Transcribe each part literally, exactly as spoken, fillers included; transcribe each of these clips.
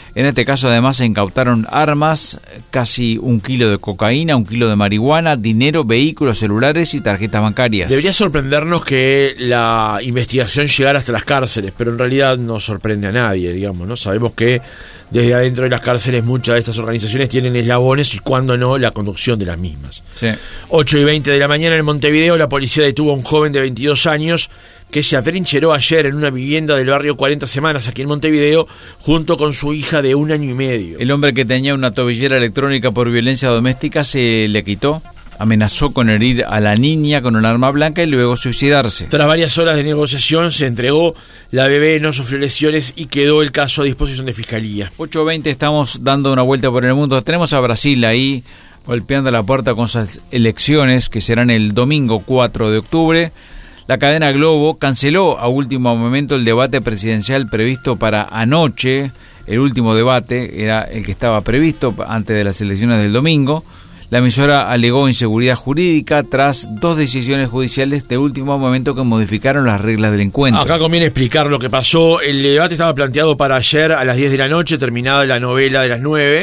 En este caso, además, se incautaron armas, casi un kilo de cocaína, un kilo de marihuana, dinero, vehículos, celulares y tarjetas bancarias. Debería sorprendernos que la investigación llegara hasta las cárceles, pero en realidad no sorprende a nadie, digamos, ¿no? Sabemos que desde adentro de las cárceles muchas de estas organizaciones tienen eslabones y cuando no, la conducción de las mismas. Sí. ocho y veinte de la mañana en Montevideo, la policía detuvo a un joven de veintidós años que se atrincheró ayer en una vivienda del barrio cuarenta Semanas, aquí en Montevideo, junto con su hija de un año y medio. El hombre, que tenía una tobillera electrónica por violencia doméstica, se le quitó. Amenazó con herir a la niña con un arma blanca y luego suicidarse. Tras varias horas de negociación se entregó, la bebé no sufrió lesiones y quedó el caso a disposición de fiscalía. ocho veinte, estamos dando una vuelta por el mundo. Tenemos a Brasil ahí golpeando la puerta con sus elecciones que serán el domingo cuatro de octubre. La cadena Globo canceló a último momento el debate presidencial previsto para anoche. El último debate era el que estaba previsto antes de las elecciones del domingo. La emisora alegó inseguridad jurídica tras dos decisiones judiciales de último momento que modificaron las reglas del encuentro. Acá conviene explicar lo que pasó. El debate estaba planteado para ayer a las diez de la noche, terminada la novela de las nueve,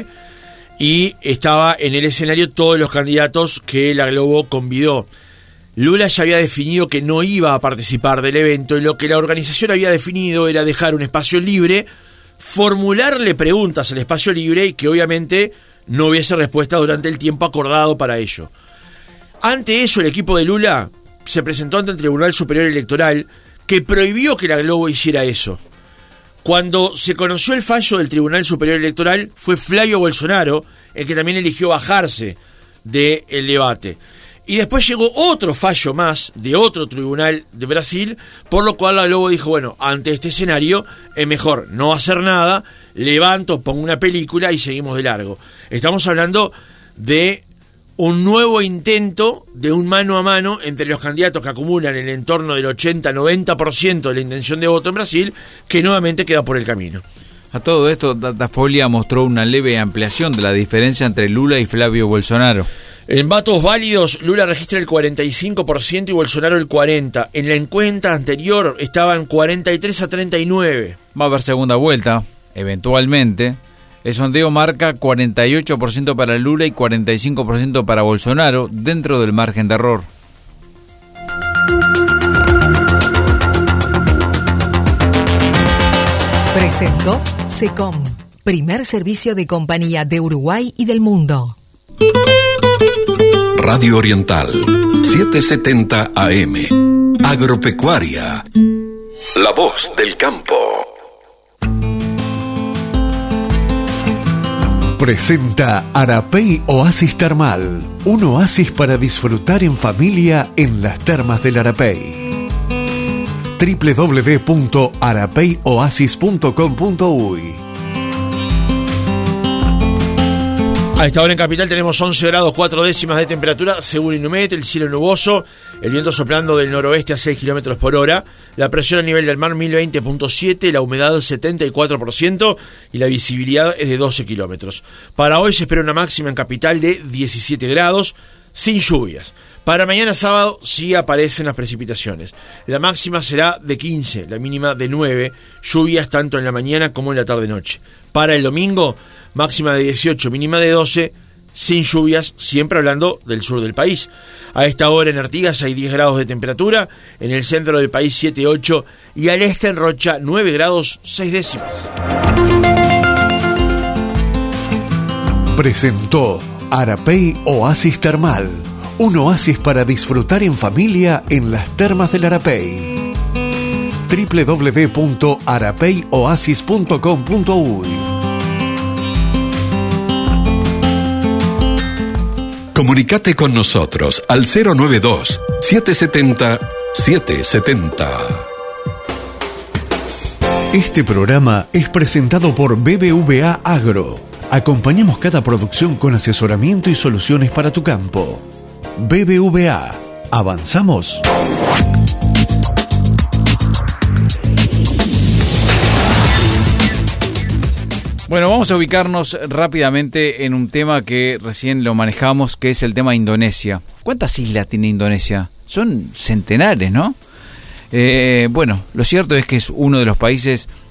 y estaba en el escenario todos los candidatos que la Globo convidó. Lula ya había definido que no iba a participar del evento y lo que la organización había definido era dejar un espacio libre, formularle preguntas al espacio libre y que obviamente no hubiese respuesta durante el tiempo acordado para ello. Ante eso, el equipo de Lula se presentó ante el Tribunal Superior Electoral, que prohibió que la Globo hiciera eso. Cuando se conoció el fallo del Tribunal Superior Electoral, fue Flavio Bolsonaro el que también eligió bajarse del debate. Y después llegó otro fallo más de otro tribunal de Brasil, por lo cual la Globo dijo, bueno, ante este escenario es mejor no hacer nada, levanto, pongo una película y seguimos de largo. Estamos hablando de un nuevo intento de un mano a mano entre los candidatos que acumulan el entorno del ochenta a noventa por ciento de la intención de voto en Brasil, que nuevamente queda por el camino. A todo esto, Datafolia mostró una leve ampliación de la diferencia entre Lula y Flavio Bolsonaro. En votos válidos, Lula registra el cuarenta y cinco por ciento y Bolsonaro el cuarenta por ciento. En la encuesta anterior estaban cuarenta y tres a treinta y nueve. Va a haber segunda vuelta, eventualmente. El sondeo marca cuarenta y ocho por ciento para Lula y cuarenta y cinco por ciento para Bolsonaro, dentro del margen de error. Presentó SECOM, primer servicio de compañía de Uruguay y del mundo. Radio Oriental, setecientos setenta A M. Agropecuaria. La voz del campo. Presenta Arapey Oasis Termal, un oasis para disfrutar en familia en las termas del Arapey. doble u doble u doble u punto arapey oasis punto com punto uy. A esta hora en Capital tenemos once grados cuatro décimas de temperatura, según Inumet, el cielo nuboso, el viento soplando del noroeste a seis kilómetros por hora, la presión a nivel del mar mil veinte punto siete, la humedad setenta y cuatro por ciento y la visibilidad es de doce kilómetros. Para hoy se espera una máxima en Capital de diecisiete grados, sin lluvias. Para mañana sábado sí aparecen las precipitaciones. La máxima será de quince, la mínima de nueve, lluvias tanto en la mañana como en la tarde-noche. Para el domingo, máxima de dieciocho, mínima de doce, sin lluvias, siempre hablando del sur del país. A esta hora en Artigas hay diez grados de temperatura, en el centro del país siete, ocho y al este en Rocha nueve grados seis décimas. Presentó Arapey Oasis Termal, un oasis para disfrutar en familia en las termas del Arapey. doble u doble u doble u punto arapey oasis punto com punto uy. Comunicate con nosotros al cero nueve dos, siete siete cero, siete siete cero. Este programa es presentado por B B V A Agro. Acompañamos cada producción con asesoramiento y soluciones para tu campo. B B V A. ¿Avanzamos? Bueno, vamos a ubicarnos rápidamente en un tema que recién lo manejamos, que es el tema Indonesia. ¿Cuántas islas tiene Indonesia? Son centenares, ¿no? Eh, bueno, lo cierto es que es uno de los países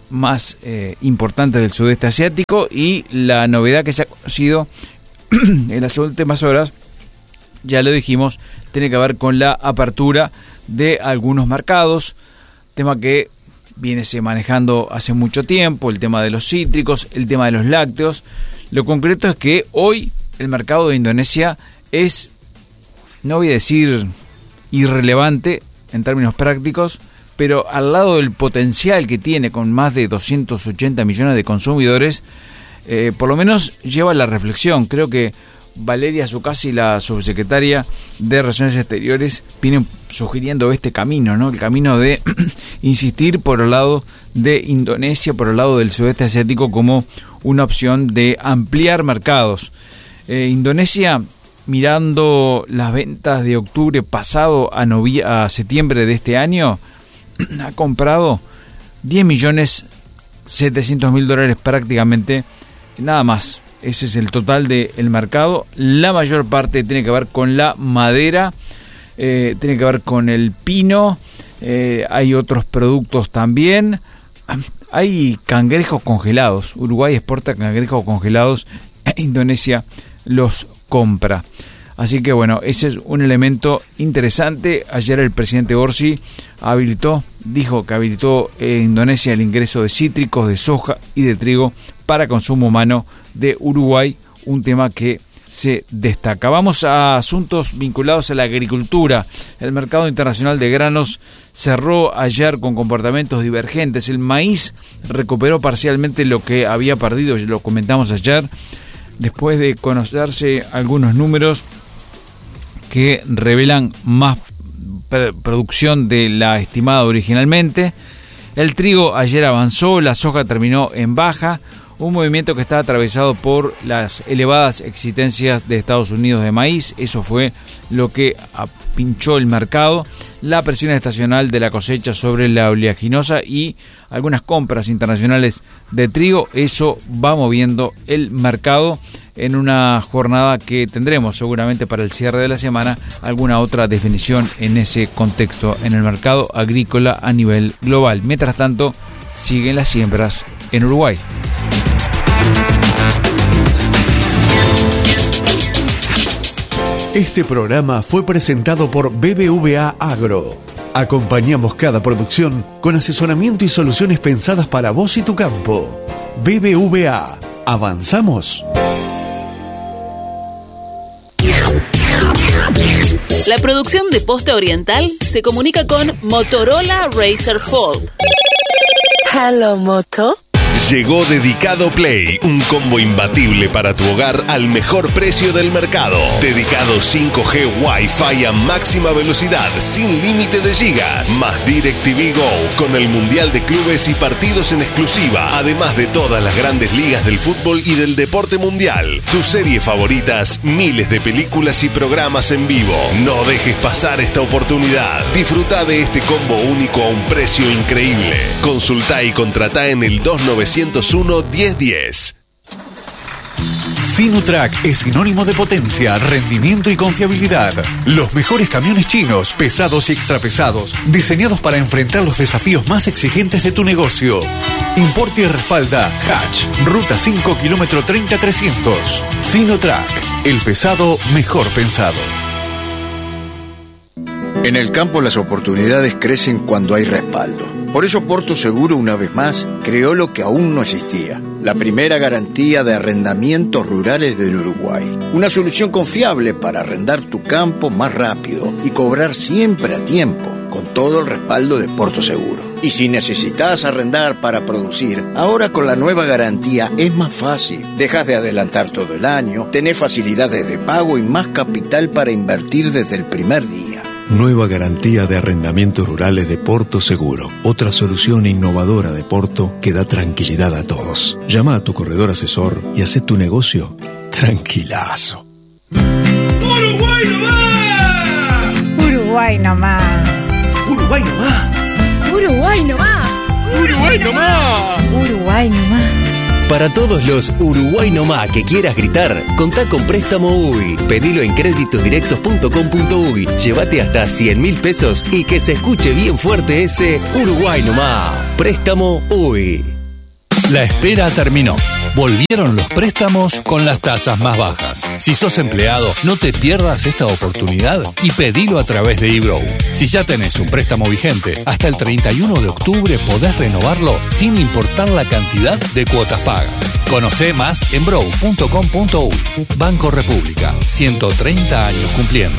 más eh, importantes del sudeste asiático, y la novedad que se ha conocido en las últimas horas, ya lo dijimos, tiene que ver con la apertura de algunos mercados, tema que viene se manejando hace mucho tiempo, el tema de los cítricos, el tema de los lácteos. Lo concreto es que hoy el mercado de Indonesia es, no voy a decir irrelevante en términos prácticos, pero al lado del potencial que tiene con más de doscientos ochenta millones de consumidores, eh, por lo menos lleva la reflexión. Creo que Valeria Zuccasi, la subsecretaria de Relaciones Exteriores, viene sugiriendo este camino, ¿no? El camino de insistir por el lado de Indonesia, por el lado del sudeste asiático, como una opción de ampliar mercados. Eh, Indonesia, mirando las ventas de octubre pasado a, novie- a septiembre de este año, ha comprado diez millones setecientos mil dólares prácticamente, nada más. Ese es el total del mercado. La mayor parte tiene que ver con la madera, eh, tiene que ver con el pino, eh, hay otros productos también. Hay cangrejos congelados. Uruguay exporta cangrejos congelados, Indonesia los compra. Así que bueno, ese es un elemento interesante. Ayer el presidente Orsi habilitó, dijo que habilitó en Indonesia el ingreso de cítricos, de soja y de trigo para consumo humano de Uruguay, un tema que se destaca. Vamos a asuntos vinculados a la agricultura. El mercado internacional de granos cerró ayer con comportamientos divergentes. El maíz recuperó parcialmente lo que había perdido, lo comentamos ayer, después de conocerse algunos números que revelan más producción de la estimada originalmente. El trigo ayer avanzó, la soja terminó en baja, un movimiento que está atravesado por las elevadas exigencias de Estados Unidos de maíz. Eso fue lo que pinchó el mercado. La presión estacional de la cosecha sobre la oleaginosa y algunas compras internacionales de trigo, eso va moviendo el mercado en una jornada que tendremos seguramente para el cierre de la semana alguna otra definición en ese contexto en el mercado agrícola a nivel global. Mientras tanto, siguen las siembras en Uruguay. Este programa fue presentado por B B V A Agro. Acompañamos cada producción con asesoramiento y soluciones pensadas para vos y tu campo. B B V A. ¿Avanzamos? La producción de Posta Oriental se comunica con Motorola Razr Fold. Hello, Moto. Llegó Dedicado Play, un combo imbatible para tu hogar al mejor precio del mercado. Dedicado cinco G Wi-Fi a máxima velocidad, sin límite de gigas. Más DirecTV Go, con el Mundial de Clubes y partidos en exclusiva. Además de todas las grandes ligas del fútbol y del deporte mundial. Tus series favoritas, miles de películas y programas en vivo. No dejes pasar esta oportunidad. Disfruta de este combo único a un precio increíble. Consulta y contrata en el dos nueve cero uno, diez diez. Sinutrack es sinónimo de potencia, rendimiento y confiabilidad. Los mejores camiones chinos, pesados y extrapesados, diseñados para enfrentar los desafíos más exigentes de tu negocio. Importa y respalda Hatch, Ruta cinco, kilómetro treinta trescientos. Sinutrack, el pesado mejor pensado. En el campo las oportunidades crecen cuando hay respaldo. Por eso Porto Seguro, una vez más, creó lo que aún no existía: la primera garantía de arrendamientos rurales del Uruguay. Una solución confiable para arrendar tu campo más rápido y cobrar siempre a tiempo, con todo el respaldo de Porto Seguro. Y si necesitas arrendar para producir, ahora con la nueva garantía es más fácil. Dejas de adelantar todo el año, tenés facilidades de pago y más capital para invertir desde el primer día. Nueva garantía de arrendamientos rurales de Porto Seguro. Otra solución innovadora de Porto que da tranquilidad a todos. Llama a tu corredor asesor y haz tu negocio tranquilazo. ¡Uruguay nomás! Uruguay nomás. ¡Uruguay nomás! Uruguay nomás. ¡Uruguay nomás! Uruguay nomás. Para todos los Uruguay nomás que quieras gritar, contá con Préstamo U Y. Pedilo en créditos directos punto com punto uy. Llévate hasta cien mil pesos y que se escuche bien fuerte ese Uruguay nomás. Préstamo U Y. La espera terminó. Volvieron los préstamos con las tasas más bajas. Si sos empleado, no te pierdas esta oportunidad y pedilo a través de eBrow. Si ya tenés un préstamo vigente, hasta el treinta y uno de octubre podés renovarlo sin importar la cantidad de cuotas pagas. Conocé más en brow punto com punto uy. Banco República, ciento treinta años cumpliendo.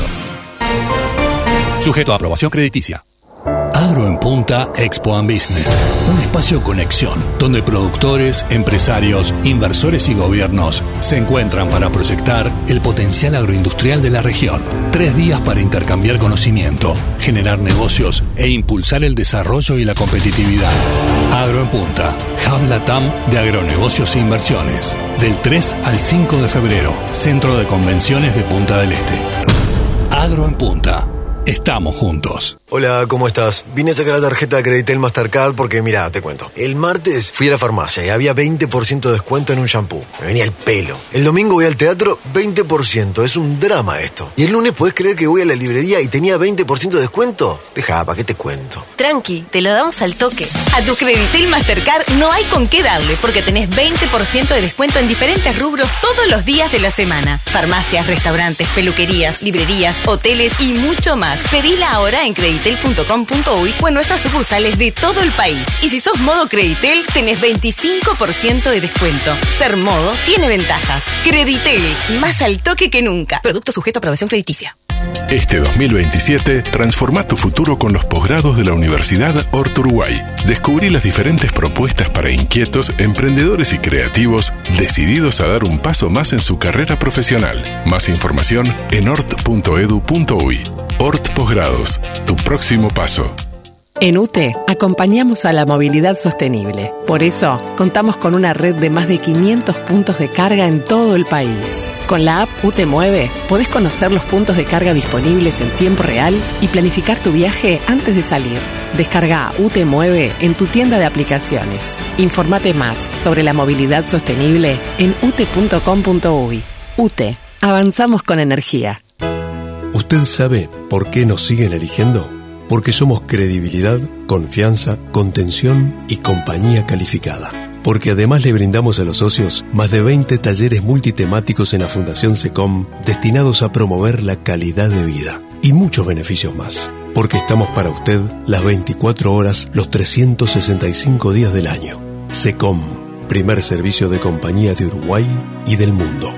Sujeto a aprobación crediticia. Agro en Punta Expo and Business, un espacio conexión donde productores, empresarios, inversores y gobiernos se encuentran para proyectar el potencial agroindustrial de la región. Tres días para intercambiar conocimiento, generar negocios e impulsar el desarrollo y la competitividad. Agro en Punta, Hub Latam de agronegocios e inversiones, del tres al cinco de febrero, Centro de Convenciones de Punta del Este. Agro en Punta. Estamos juntos. Hola, ¿cómo estás? Vine a sacar la tarjeta de Creditel Mastercard porque, mirá, te cuento. El martes fui a la farmacia y había veinte por ciento de descuento en un shampoo. Me venía el pelo. El domingo voy al teatro, veinte por ciento. Es un drama esto. Y el lunes, ¿podés creer que voy a la librería y tenía veinte por ciento de descuento? Deja, ¿para qué te cuento? Tranqui, te lo damos al toque. A tu Creditel Mastercard no hay con qué darle porque tenés veinte por ciento de descuento en diferentes rubros todos los días de la semana. Farmacias, restaurantes, peluquerías, librerías, hoteles y mucho más. Pedila ahora en creditel punto com punto uy o en nuestras sucursales de todo el país. Y si sos modo Creditel, tenés veinticinco por ciento de descuento. Ser modo tiene ventajas. Creditel, más al toque que nunca. Producto sujeto a aprobación crediticia. Este dos mil veintisiete, transforma tu futuro con los posgrados de la Universidad Hort Uruguay. Descubrí las diferentes propuestas para inquietos, emprendedores y creativos decididos a dar un paso más en su carrera profesional. Más información en hort punto edu punto uy. Hort Posgrados, tu próximo paso. En U T E acompañamos a la movilidad sostenible. Por eso, contamos con una red de más de quinientos puntos de carga en todo el país. Con la app U T E Mueve, podés conocer los puntos de carga disponibles en tiempo real y planificar tu viaje antes de salir. Descarga U T E Mueve en tu tienda de aplicaciones. Informate más sobre la movilidad sostenible en ute punto com punto uy. U T E, avanzamos con energía. ¿Usted sabe por qué nos siguen eligiendo? Porque somos credibilidad, confianza, contención y compañía calificada. Porque además le brindamos a los socios más de veinte talleres multitemáticos en la Fundación SECOM destinados a promover la calidad de vida. Y muchos beneficios más. Porque estamos para usted las veinticuatro horas, los trescientos sesenta y cinco días del año. SECOM, primer servicio de compañía de Uruguay y del mundo.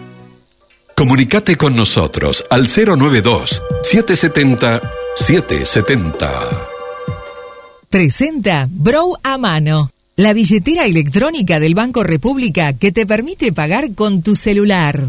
Comunicate con nosotros al cero nueve dos, siete siete cero, siete siete cero. Presenta Brow a Mano, la billetera electrónica del Banco República que te permite pagar con tu celular.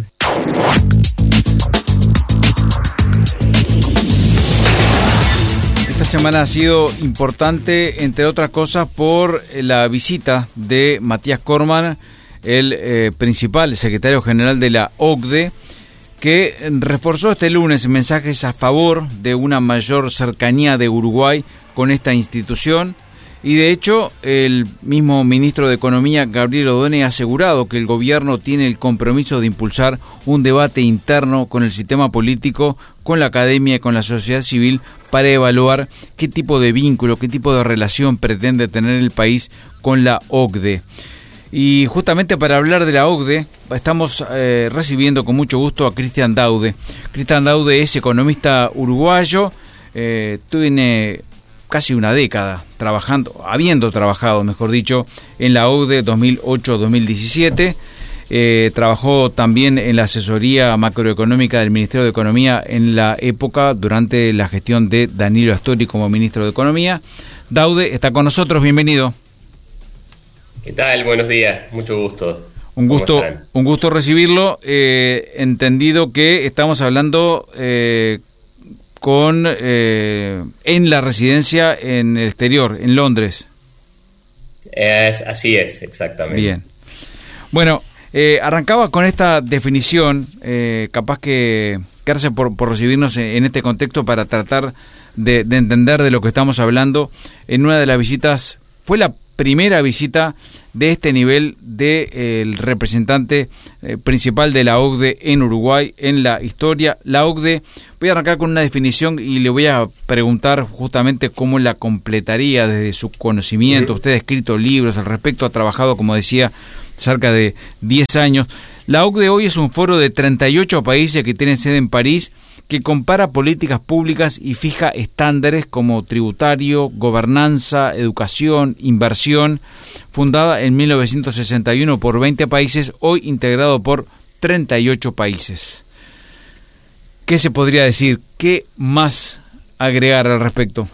Esta semana ha sido importante, entre otras cosas, por la visita de Matías Corman, el eh, principal secretario general de la O C D E, que reforzó este lunes mensajes a favor de una mayor cercanía de Uruguay con esta institución. Y de hecho, el mismo ministro de Economía, Gabriel Odone, ha asegurado que el gobierno tiene el compromiso de impulsar un debate interno con el sistema político, con la academia y con la sociedad civil para evaluar qué tipo de vínculo, qué tipo de relación pretende tener el país con la O C D E. Y justamente para hablar de la O C D E, estamos eh, recibiendo con mucho gusto a Cristian Daude. Cristian Daude es economista uruguayo, eh, tiene casi una década trabajando, habiendo trabajado, mejor dicho, en la O C D E dos mil ocho a dos mil diecisiete. Eh, trabajó también en la asesoría macroeconómica del Ministerio de Economía en la época durante la gestión de Danilo Astori como ministro de Economía. Daude está con nosotros, bienvenido. ¿Qué tal? Buenos días, mucho gusto. Un gusto, un gusto recibirlo, eh, entendido que estamos hablando eh, con eh, en la residencia en el exterior, en Londres. Es, así es, exactamente. Bien. Bueno, eh, arrancaba con esta definición, eh, capaz que gracias por, por recibirnos en, en este contexto para tratar de, de entender de lo que estamos hablando. En una de las visitas, fue la primera visita de este nivel del de, eh, representante eh, principal de la O C D E en Uruguay en la historia. La O C D E, voy a arrancar con una definición y le voy a preguntar justamente cómo la completaría desde su conocimiento. Usted ha escrito libros al respecto, ha trabajado, como decía, cerca de diez años. La O C D E hoy es un foro de treinta y ocho países que tienen sede en París, que compara políticas públicas y fija estándares como tributario, gobernanza, educación, inversión, fundada en mil novecientos sesenta y uno por veinte países, hoy integrado por treinta y ocho países. ¿Qué se podría decir? ¿Qué más agregar al respecto?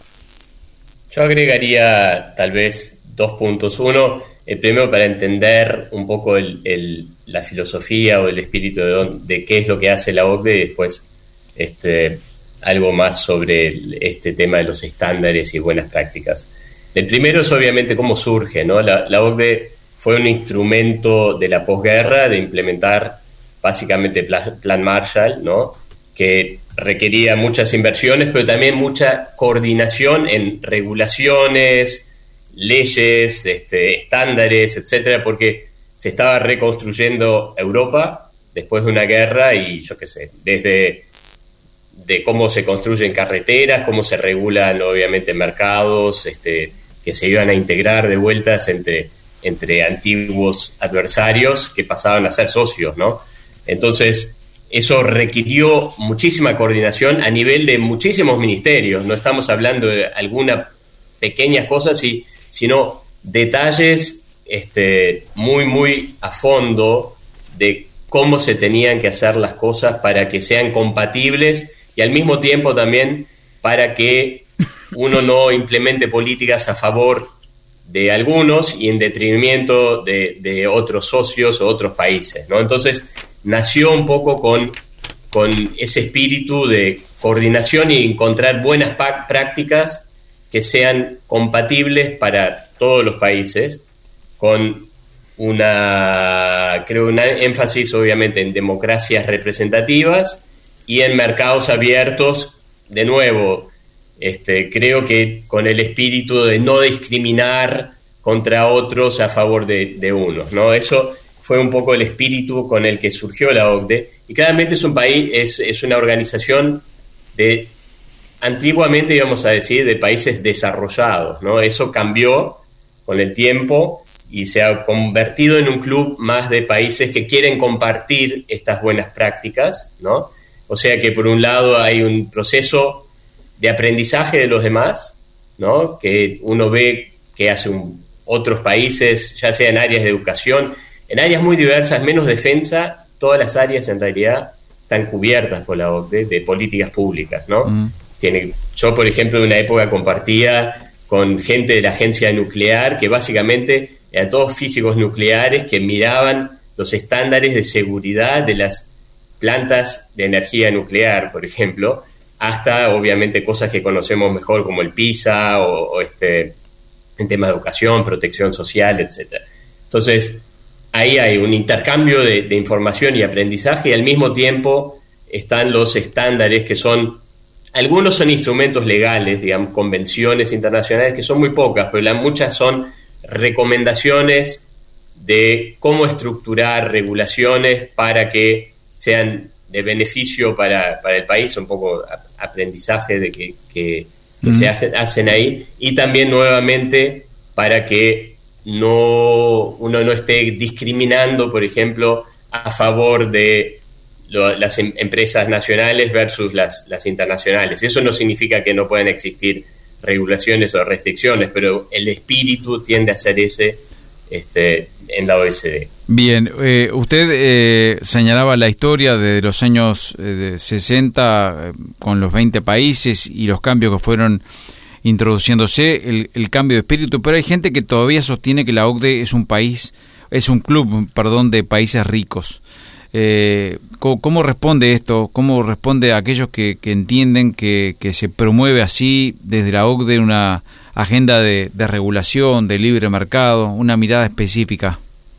Yo agregaría tal vez dos puntos. Uno, el primero para entender un poco el, el, la filosofía o el espíritu de, don, de qué es lo que hace la O C D E, y después Este, algo más sobre el, este tema de los estándares y buenas prácticas. El primero es obviamente cómo surge, ¿no? La, la O C D E fue un instrumento de la posguerra de implementar básicamente el plan, plan Marshall, ¿no? Que requería muchas inversiones, pero también mucha coordinación en regulaciones, leyes, este, estándares, etcétera, porque se estaba reconstruyendo Europa después de una guerra y yo qué sé, desde de cómo se construyen carreteras, cómo se regulan obviamente mercados, este, que se iban a integrar de vueltas entre, entre antiguos adversarios que pasaban a ser socios, ¿no? Entonces, eso requirió muchísima coordinación a nivel de muchísimos ministerios. No estamos hablando de algunas pequeñas cosas, sino detalles este, muy, muy a fondo de cómo se tenían que hacer las cosas para que sean compatibles y al mismo tiempo también para que uno no implemente políticas a favor de algunos y en detrimento de, de otros socios o otros países, ¿no? Entonces nació un poco con, con ese espíritu de coordinación y encontrar buenas prácticas que sean compatibles para todos los países, con una, creo, un énfasis obviamente en democracias representativas y en mercados abiertos, de nuevo, este, creo que con el espíritu de no discriminar contra otros a favor de, de unos, ¿no? Eso fue un poco el espíritu con el que surgió la O C D E, y claramente es un país, es, es una organización de, antiguamente íbamos a decir, de países desarrollados, ¿no? Eso cambió con el tiempo y se ha convertido en un club más de países que quieren compartir estas buenas prácticas, ¿no? O sea que por un lado hay un proceso de aprendizaje de los demás, ¿no? Que uno ve que hacen otros países, ya sea en áreas de educación, en áreas muy diversas, menos defensa, todas las áreas en realidad están cubiertas por la O C D E de políticas públicas, ¿no? Mm. Tiene, yo, por ejemplo, en una época compartía con gente de la agencia nuclear que básicamente eran todos físicos nucleares que miraban los estándares de seguridad de las plantas de energía nuclear, por ejemplo, hasta obviamente cosas que conocemos mejor como el PISA o, o este, en tema de educación, protección social, etcétera. Entonces, ahí hay un intercambio de, de información y aprendizaje, y al mismo tiempo están los estándares que son, algunos son instrumentos legales, digamos, convenciones internacionales que son muy pocas, pero las muchas son recomendaciones de cómo estructurar regulaciones para que sean de beneficio para, para el país, un poco aprendizaje de que, que, que mm. se hacen ahí, y también nuevamente para que no uno no esté discriminando, por ejemplo, a favor de lo, las em, empresas nacionales versus las, las internacionales. Eso no significa que no puedan existir regulaciones o restricciones, pero el espíritu tiende a ser ese este, en la O S D. Bien, eh, usted eh, señalaba la historia de los años eh, sesenta eh, con los veinte países y los cambios que fueron introduciéndose, el, el cambio de espíritu, pero hay gente que todavía sostiene que la O C D E es un país, es un club, perdón, de países ricos. Eh, ¿cómo, ¿Cómo responde esto? ¿Cómo responde a aquellos que, que entienden que, que se promueve así desde la O C D E una agenda de, de regulación, de libre mercado, una mirada específica?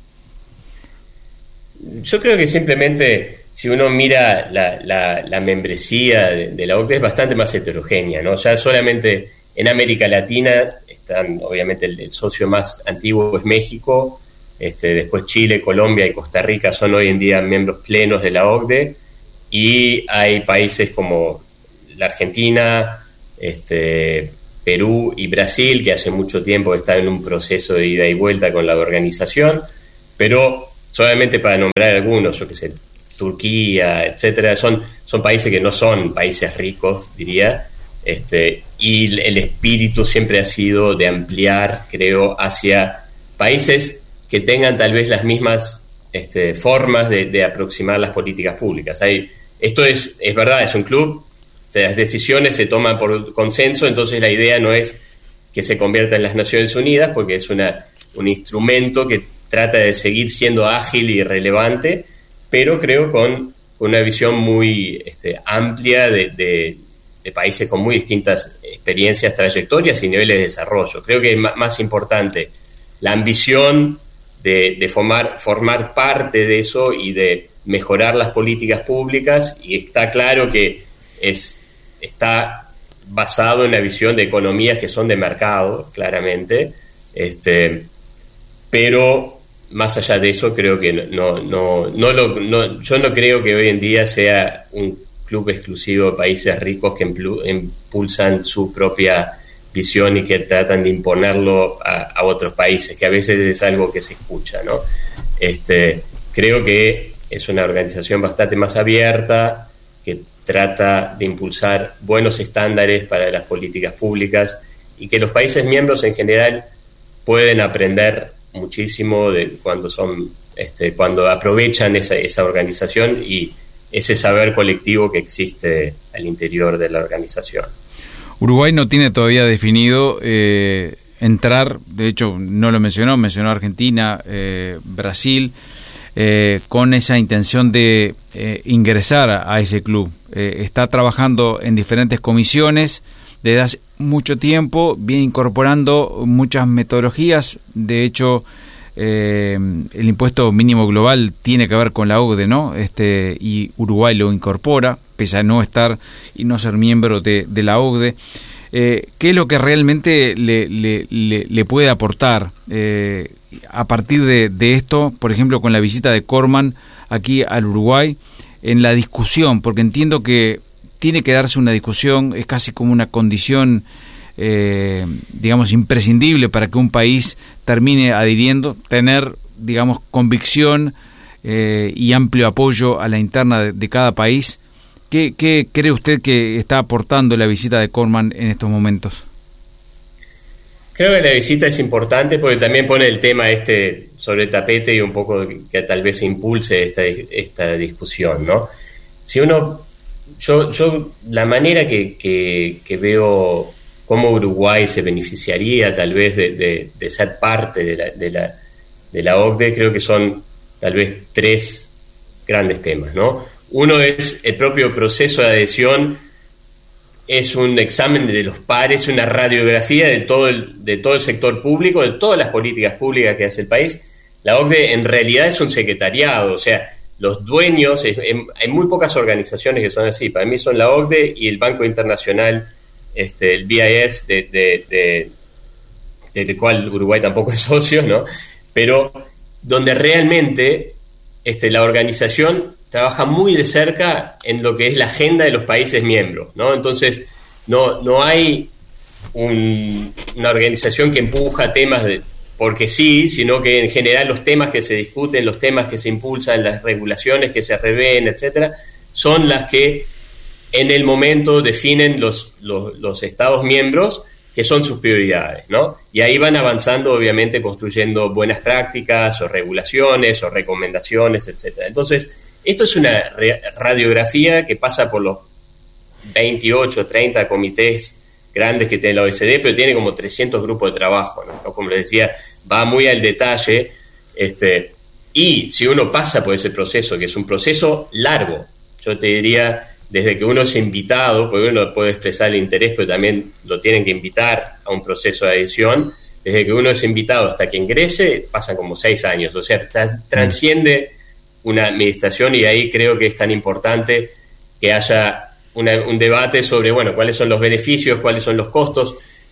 Yo creo que simplemente, si uno mira la, la, la membresía de, de la O C D E, es bastante más heterogénea, ¿no? Ya solamente En América Latina están, obviamente, el, el socio más antiguo es México, este, después Chile, Colombia y Costa Rica son hoy en día miembros plenos de la O C D E, y hay países como la Argentina, este, Perú y Brasil, que hace mucho tiempo están en un proceso de ida y vuelta con la organización, pero solamente para nombrar algunos, yo que sé, Turquía, etcétera, son, son países que no son países ricos, diría, este, y el espíritu siempre ha sido de ampliar, creo, hacia países que tengan tal vez las mismas este, formas de, de aproximar las políticas públicas. Hay, esto es, es verdad, es un club, las decisiones se toman por consenso, entonces la idea no es que se convierta en las Naciones Unidas, porque es una, un instrumento que trata de seguir siendo ágil y relevante, pero creo con una visión muy este, amplia de, de, de países con muy distintas experiencias, trayectorias y niveles de desarrollo. Creo que es más importante la ambición de, de formar, formar parte de eso y de mejorar las políticas públicas, y está claro que es, está basado en la visión de economías que son de mercado, claramente, este, pero más allá de eso, creo que no, no, no, lo, no, yo no creo que hoy en día sea un club exclusivo de países ricos que impulsan su propia visión y que tratan de imponerlo a, a otros países, que a veces es algo que se escucha, ¿no? Este, creo que es una organización bastante más abierta, que trata de impulsar buenos estándares para las políticas públicas y que los países miembros en general pueden aprender muchísimo de cuando son este, cuando aprovechan esa, esa organización y ese saber colectivo que existe al interior de la organización. Uruguay no tiene todavía definido eh, entrar, de hecho no lo mencionó, mencionó Argentina, eh, Brasil, eh, con esa intención de eh, ingresar a, a ese club. Eh, está trabajando en diferentes comisiones desde hace mucho tiempo, viene incorporando muchas metodologías. De hecho, eh, el impuesto mínimo global tiene que ver con la O C D E, ¿no? Este, y Uruguay lo incorpora, pese a no estar y no ser miembro de, de la O C D E. Eh, ¿Qué es lo que realmente le, le, le, le puede aportar eh, a partir de, de esto, por ejemplo, con la visita de Corman aquí al Uruguay, en la discusión? Porque entiendo que tiene que darse una discusión, es casi como una condición, eh, digamos, imprescindible para que un país termine adhiriendo, tener, digamos, convicción eh, y amplio apoyo a la interna de, de cada país. ¿Qué, ¿Qué cree usted que está aportando la visita de Corman en estos momentos? Creo que la visita es importante porque también pone el tema este sobre el tapete y un poco que tal vez impulse esta, esta discusión, ¿no? Si uno... Yo, yo la manera que, que, que veo cómo Uruguay se beneficiaría tal vez de, de, de ser parte de la, de, la, de la O C D E, creo que son tal vez tres grandes temas, ¿no? Uno es el propio proceso de adhesión, es un examen de los pares, una radiografía de todo el, de todo el sector público, de todas las políticas públicas que hace el país. La O C D E en realidad es un secretariado, o sea, los dueños, hay muy pocas organizaciones que son así, para mí son la O C D E y el Banco Internacional, este, el B I S, de, de, de, del cual Uruguay tampoco es socio, ¿no? Pero donde realmente este, la organización trabaja muy de cerca en lo que es la agenda de los países miembros, ¿no? Entonces, no, no hay un, una organización que empuja temas de porque sí, sino que en general los temas que se discuten, los temas que se impulsan, las regulaciones que se revén, etcétera, son las que en el momento definen los, los, los Estados miembros que son sus prioridades, ¿no? Y ahí van avanzando, obviamente, construyendo buenas prácticas o regulaciones o recomendaciones, etcétera. Entonces, esto es una re- radiografía que pasa por los veintiocho, treinta comités grandes que tiene la O E C D, pero tiene como trescientos grupos de trabajo, ¿no? Como les decía, va muy al detalle, este, y si uno pasa por ese proceso, que es un proceso largo, yo te diría, desde que uno es invitado, porque uno puede expresar el interés, pero también lo tienen que invitar a un proceso de adhesión, desde que uno es invitado hasta que ingrese, pasan como seis años, o sea, tra- transciende una administración, y ahí creo que es tan importante que haya Una, un debate sobre, bueno, cuáles son los beneficios, cuáles son los costos.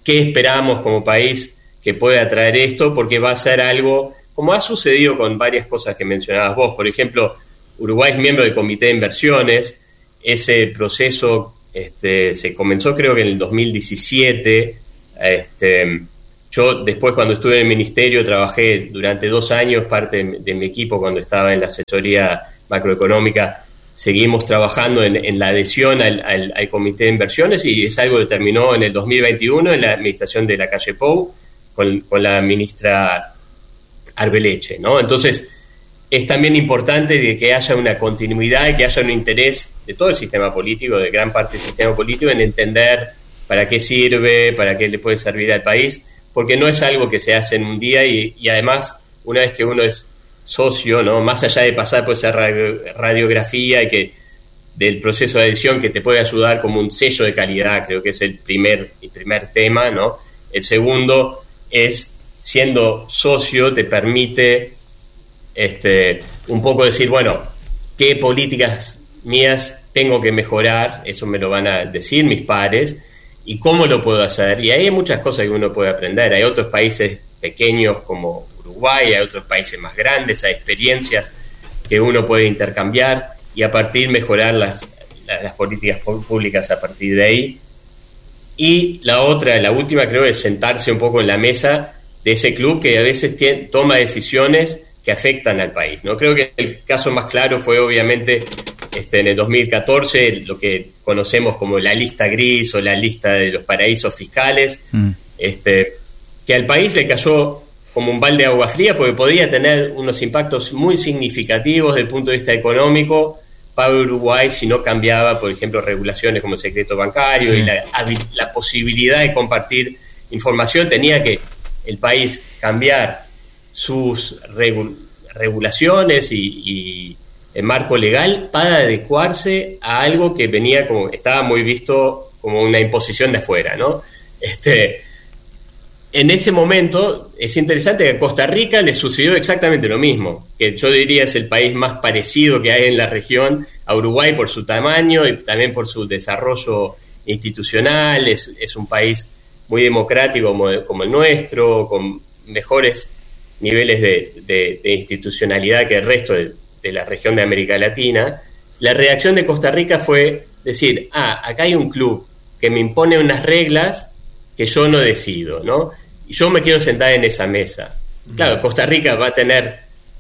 qué esperamos como país que pueda traer esto, porque va a ser algo, como ha sucedido con varias cosas que mencionabas vos. Por ejemplo, Uruguay es miembro del Comité de Inversiones. Ese proceso este, se comenzó creo que en el dos mil diecisiete. Este, yo después, cuando estuve en el ministerio, trabajé durante dos años, parte de, de mi equipo cuando estaba en la asesoría macroeconómica, seguimos trabajando en, en la adhesión al, al, al Comité de Inversiones, y es algo que terminó en el dos mil veintiuno en la administración de la calle Pou con, con la ministra Arbeleche, ¿no? Entonces, es también importante de que haya una continuidad y que haya un interés de todo el sistema político, de gran parte del sistema político, en entender para qué sirve, para qué le puede servir al país, porque no es algo que se hace en un día, y, y además, una vez que uno es socio, ¿no? Más allá de pasar por esa radio, radiografía y que del proceso de adhesión, que te puede ayudar como un sello de calidad, creo que es el primer, el primer tema, ¿no? El segundo es, siendo socio, te permite este, un poco decir, bueno, ¿qué políticas mías tengo que mejorar? Eso me lo van a decir mis pares, y cómo lo puedo hacer. Y ahí hay muchas cosas que uno puede aprender. Hay otros países pequeños como Uruguay, hay otros países más grandes, hay experiencias que uno puede intercambiar y a partir mejorar las, las, las políticas públicas a partir de ahí. Y la otra, la última, creo, es sentarse un poco en la mesa de ese club que a veces tiene, toma decisiones que afectan al país, ¿no? Creo que el caso más claro fue obviamente este, en el dos mil catorce, lo que conocemos como la lista gris o la lista de los paraísos fiscales, mm. este, que al país le cayó como un balde de agua fría, porque podía tener unos impactos muy significativos desde el punto de vista económico para Uruguay si no cambiaba, por ejemplo, regulaciones como el secreto bancario, sí, y la, la posibilidad de compartir información. Tenía que el país cambiar sus regu- regulaciones y, y el marco legal para adecuarse a algo que venía como, estaba muy visto como una imposición de afuera, ¿no? Este... En ese momento es interesante que a Costa Rica le sucedió exactamente lo mismo, que yo diría es el país más parecido que hay en la región a Uruguay por su tamaño y también por su desarrollo institucional. Es, es un país muy democrático como, como el nuestro, con mejores niveles de, de, de institucionalidad que el resto de, de la región de América Latina. La reacción de Costa Rica fue decir, ah, acá hay un club que me impone unas reglas que yo no decido, ¿no? Y yo me quiero sentar en esa mesa. Claro, Costa Rica va a tener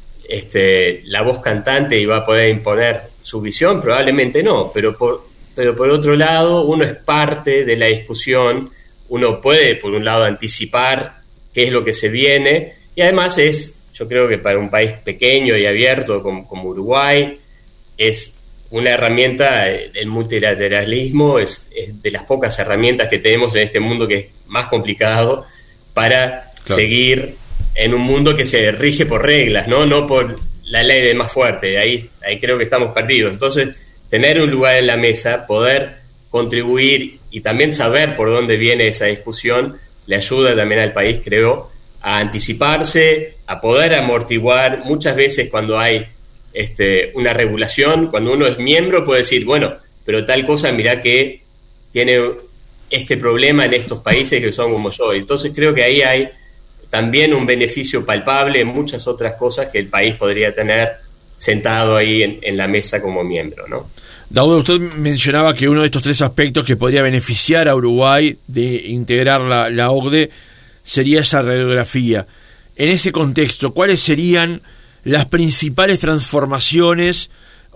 este, la voz cantante y va a poder imponer su visión, probablemente no, pero por, pero por otro lado, uno es parte de la discusión, uno puede, por un lado, anticipar qué es lo que se viene, y además es, yo creo que para un país pequeño y abierto como, como Uruguay, es una herramienta, el multilateralismo es, es de las pocas herramientas que tenemos en este mundo que es más complicado para claro. seguir en un mundo que se rige por reglas, no no por la ley del más fuerte. Ahí, ahí creo que estamos perdidos. Entonces, tener un lugar en la mesa, poder contribuir y también saber por dónde viene esa discusión, le ayuda también al país, creo, a anticiparse, a poder amortiguar. Muchas veces cuando hay Este, una regulación, cuando uno es miembro puede decir, bueno, pero tal cosa, mirá que tiene este problema en estos países que son como yo. Entonces creo que ahí hay también un beneficio palpable en muchas otras cosas que el país podría tener sentado ahí en, en la mesa como miembro, ¿no? Daudo, usted mencionaba que uno de estos tres aspectos que podría beneficiar a Uruguay de integrar la, la O C D E sería esa radiografía. En ese contexto, ¿cuáles serían las principales transformaciones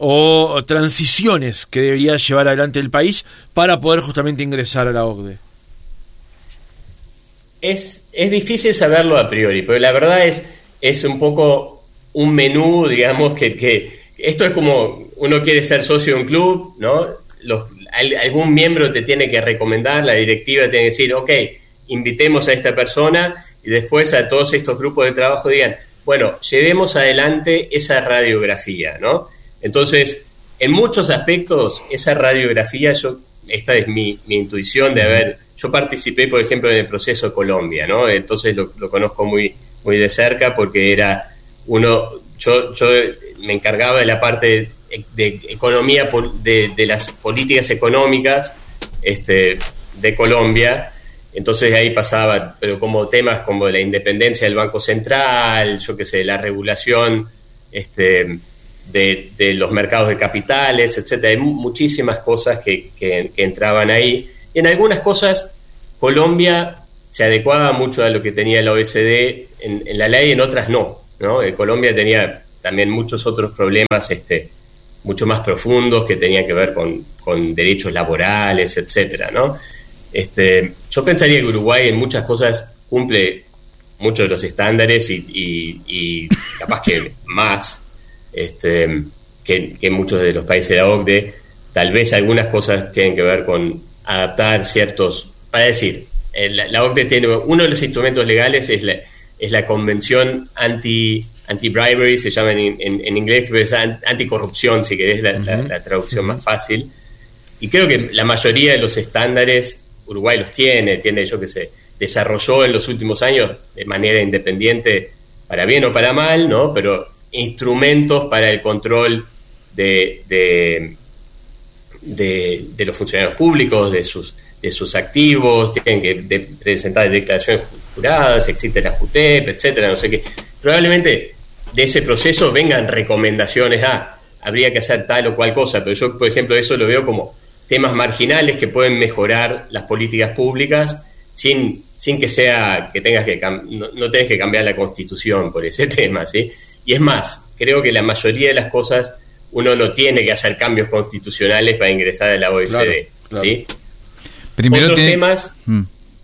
o transiciones que debería llevar adelante el país para poder justamente ingresar a la O C D E? Es, es difícil saberlo a priori, pero la verdad es, es un poco un menú, digamos, que, que esto es como uno quiere ser socio de un club, ¿no? Los, algún miembro te tiene que recomendar, la directiva tiene que decir, ok, invitemos a esta persona, y después a todos estos grupos de trabajo digan, bueno, llevemos adelante esa radiografía, ¿no? Entonces, en muchos aspectos, esa radiografía, yo, esta es mi, mi intuición de haber, yo participé, por ejemplo, en el proceso de Colombia, ¿no? Entonces lo, lo conozco muy, muy de cerca porque era uno, yo, yo me encargaba de la parte de, de economía, de, de las políticas económicas este, de Colombia, Entonces ahí pasaba, pero como temas como la independencia del Banco Central, yo qué sé, la regulación este, de, de los mercados de capitales, etcétera. Hay muchísimas cosas que, que, que entraban ahí. Y en algunas cosas Colombia se adecuaba mucho a lo que tenía la O E C D en, en la ley, en otras no, ¿no? Eh, Colombia tenía también muchos otros problemas este, mucho más profundos que tenían que ver con, con derechos laborales, etcétera, ¿no? Este, yo pensaría que Uruguay en muchas cosas cumple muchos de los estándares y, y, y capaz que más este, que, que muchos de los países de la O C D E. Tal vez algunas cosas tienen que ver con adaptar ciertos, para decir, el, la O C D E tiene uno de los instrumentos legales es la, es la convención anti anti-bribery, se llama en, en, en inglés, pero es anticorrupción, si querés la, uh-huh. la, la traducción uh-huh. más fácil. Y creo que la mayoría de los estándares Uruguay los tiene, tiene, yo que sé, desarrolló en los últimos años de manera independiente, para bien o para mal, ¿no? Pero instrumentos para el control de, de, de, de los funcionarios públicos, de sus, de sus activos, tienen que de, presentar declaraciones juradas, existe la JUTEP, etcétera, no sé qué. Probablemente de ese proceso vengan recomendaciones, ah, habría que hacer tal o cual cosa, pero yo, por ejemplo, eso lo veo como temas marginales que pueden mejorar las políticas públicas sin, sin que sea que tengas que no, no tenés que cambiar la Constitución por ese tema, ¿sí? Y es más, creo que la mayoría de las cosas uno no tiene que hacer cambios constitucionales para ingresar a la O E C D, claro, ¿sí? Claro. Primero Otros tiene... temas... Mm.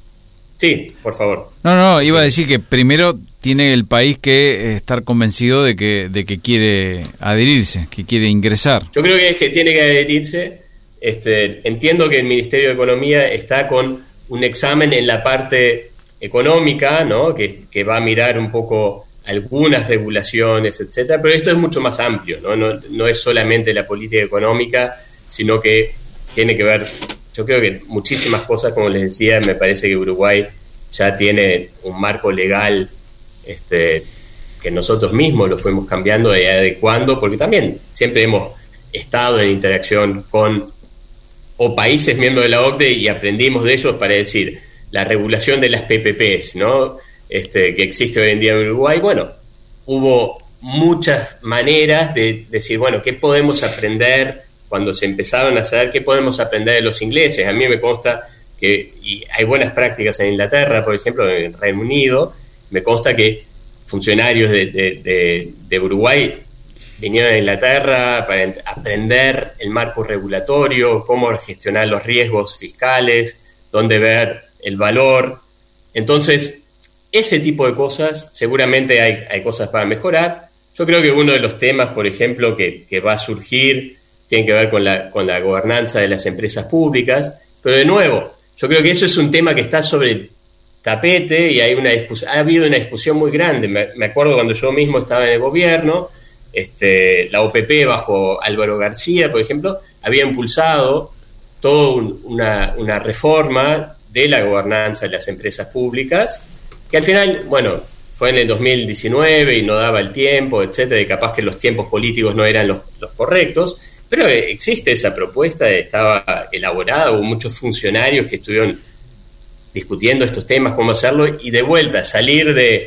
Sí, por favor. No, no, iba sí. a decir que primero tiene el país que estar convencido de que, de que quiere adherirse, que quiere ingresar. Yo creo que es que tiene que adherirse. Este, entiendo que el Ministerio de Economía está con un examen en la parte económica, ¿no? que, que va a mirar un poco algunas regulaciones, etcétera, pero esto es mucho más amplio, ¿no? No, no es solamente la política económica, sino que tiene que ver, yo creo que muchísimas cosas, como les decía, me parece que Uruguay ya tiene un marco legal este, que nosotros mismos lo fuimos cambiando y adecuando, porque también siempre hemos estado en interacción con o países miembros de la O C D E y aprendimos de ellos para decir la regulación de las P P Ps, ¿no? Este, que existe hoy en día en Uruguay. Bueno, hubo muchas maneras de decir, bueno, ¿qué podemos aprender cuando se empezaron a hacer? ¿Qué podemos aprender de los ingleses? A mí me consta que y hay buenas prácticas en Inglaterra, por ejemplo, en el Reino Unido. Me consta que funcionarios de, de, de, de Uruguay vinieron a Inglaterra para aprender el marco regulatorio, cómo gestionar los riesgos fiscales, dónde ver el valor. Entonces, ese tipo de cosas, seguramente hay, hay cosas para mejorar. Yo creo que uno de los temas, por ejemplo, que, que va a surgir, tiene que ver con la, con la gobernanza de las empresas públicas, pero de nuevo, yo creo que eso es un tema que está sobre el tapete y hay una discusión, ha habido una discusión muy grande. Me, me acuerdo cuando yo mismo estaba en el gobierno, Este, la O P P bajo Álvaro García, por ejemplo, había impulsado toda un, una, una reforma de la gobernanza de las empresas públicas, que al final, bueno, fue en el dos mil diecinueve y no daba el tiempo, etcétera, y capaz que los tiempos políticos no eran los, los correctos, pero existe esa propuesta, estaba elaborada, hubo muchos funcionarios que estuvieron discutiendo estos temas, cómo hacerlo, y de vuelta, salir de...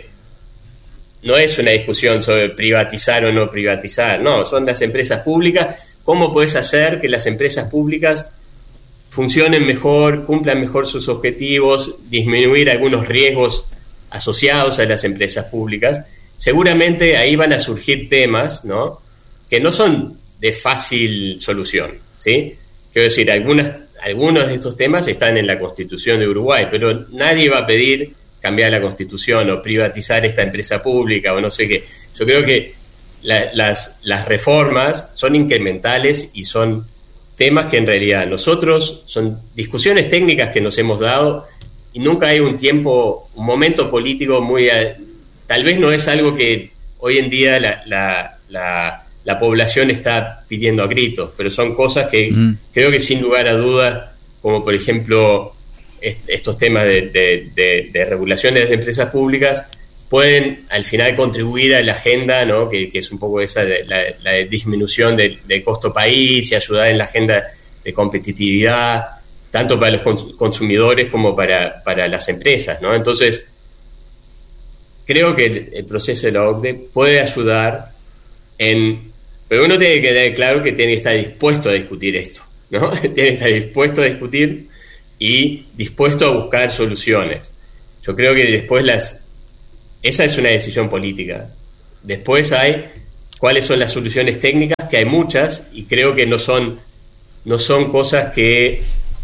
No es una discusión sobre privatizar o no privatizar, no, son las empresas públicas. ¿Cómo puedes hacer que las empresas públicas funcionen mejor, cumplan mejor sus objetivos, disminuir algunos riesgos asociados a las empresas públicas? Seguramente ahí van a surgir temas, ¿no?, que no son de fácil solución, ¿sí? Quiero decir, algunas, algunos de estos temas están en la Constitución de Uruguay, pero nadie va a pedir cambiar la Constitución o privatizar esta empresa pública o no sé qué. Yo creo que la, las, las reformas son incrementales y son temas que en realidad nosotros, son discusiones técnicas que nos hemos dado y nunca hay un tiempo, un momento político muy... Tal vez no es algo que hoy en día la, la, la, la población está pidiendo a gritos, pero son cosas que mm. creo que sin lugar a duda, como por ejemplo... estos temas de, de, de, de regulación de las empresas públicas pueden al final contribuir a la agenda, ¿no?, que, que es un poco esa de, la, la disminución del, del costo país y ayudar en la agenda de competitividad. tanto para los cons- consumidores como para, para las empresas, ¿no? Entonces, creo que el, el proceso de la O C D E puede ayudar en... Pero uno tiene que tener claro que tiene que estar dispuesto a discutir esto, ¿no? Tiene que estar dispuesto a discutir y dispuesto a buscar soluciones. Yo creo que después las... Esa es una decisión política. Después hay cuáles son las soluciones técnicas, que hay muchas, y creo que no son, no son cosas que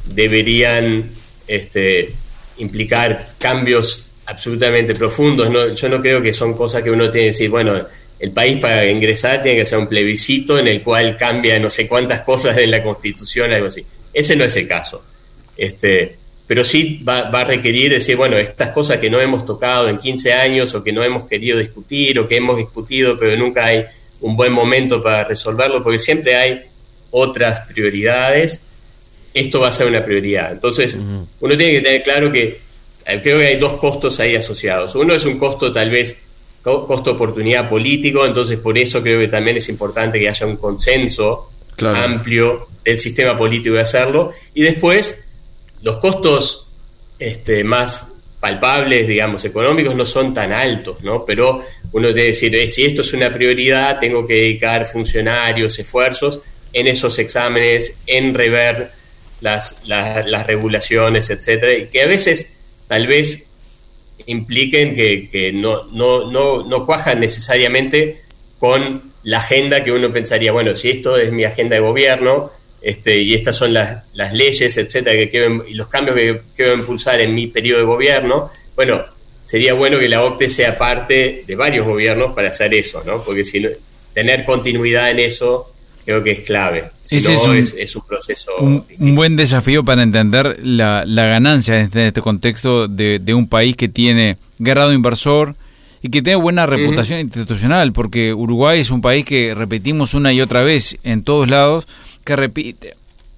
deberían este, implicar cambios absolutamente profundos. No, yo no creo que son cosas que uno tiene que decir, bueno, el país para ingresar tiene que hacer un plebiscito en el cual cambia no sé cuántas cosas de la Constitución, algo así. Ese no es el caso. Este, pero sí va, va a requerir decir, bueno, estas cosas que no hemos tocado en quince años o que no hemos querido discutir o que hemos discutido pero nunca hay un buen momento para resolverlo, porque siempre hay otras prioridades, esto va a ser una prioridad. Entonces, uh-huh. uno tiene que tener claro que creo que hay dos costos ahí asociados. Uno es un costo tal vez, costo oportunidad político, entonces por eso creo que también es importante que haya un consenso claro. amplio del sistema político de hacerlo. Y después, los costos este, más palpables, digamos, económicos, no son tan altos, ¿no? Pero uno debe decir, eh, si esto es una prioridad, tengo que dedicar funcionarios, esfuerzos en esos exámenes, en rever las, las, las regulaciones, etcétera, y que a veces tal vez impliquen que, que no, no, no, no cuajan necesariamente con la agenda que uno pensaría, bueno, si esto es mi agenda de gobierno, este, y estas son las, las leyes, etcétera, que quiero, y los cambios que quiero impulsar en mi periodo de gobierno, bueno, sería bueno que la O C D E sea parte de varios gobiernos para hacer eso, ¿no? Porque si no, tener continuidad en eso creo que es clave. Si Ese no, es, un, es, es un proceso un, un buen desafío para entender la, la ganancia en este, en este contexto de, de un país que tiene grado inversor y que tiene buena reputación uh-huh. institucional, porque Uruguay es un país que repetimos una y otra vez en todos lados, que repite,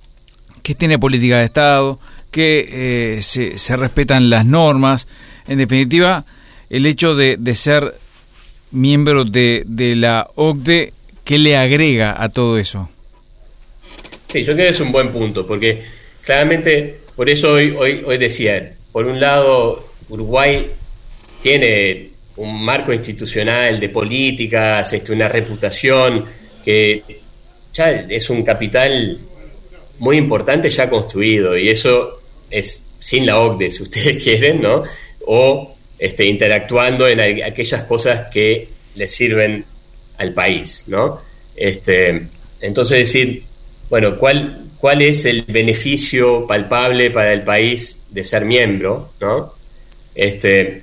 que tiene política de Estado, que eh, se, se respetan las normas. En definitiva, el hecho de, de ser miembro de, de la O C D E, ¿qué le agrega a todo eso? Sí, yo creo que es un buen punto, porque claramente, por eso hoy, hoy, hoy decía, por un lado, Uruguay tiene un marco institucional de políticas, este, una reputación que ya es un capital muy importante ya construido, y eso es sin la O C D E, si ustedes quieren, ¿no? O este, interactuando en aquellas cosas que le sirven al país, ¿no? Este, entonces decir, bueno, ¿cuál, cuál es el beneficio palpable para el país de ser miembro, ¿no? Este,